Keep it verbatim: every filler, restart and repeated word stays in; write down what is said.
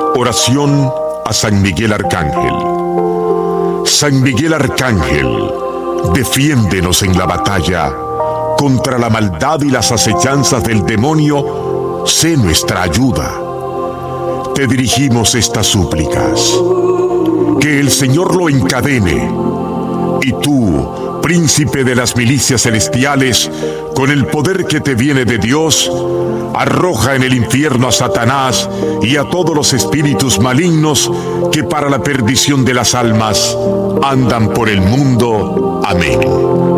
Oración a San Miguel Arcángel. San Miguel Arcángel, defiéndenos en la batalla contra la maldad y las acechanzas del demonio. Sé nuestra ayuda. Te dirigimos estas súplicas. Que el Señor lo encadene. Y tú, príncipe de las milicias celestiales, con el poder que te viene de Dios, arroja en el infierno a Satanás y a todos los espíritus malignos que para la perdición de las almas andan por el mundo. Amén.